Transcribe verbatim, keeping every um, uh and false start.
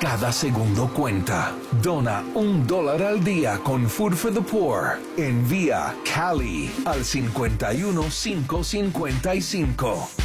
Cada segundo cuenta. Dona un dólar al día con Food for the Poor. Envía Cali al cinco uno cinco cinco cinco.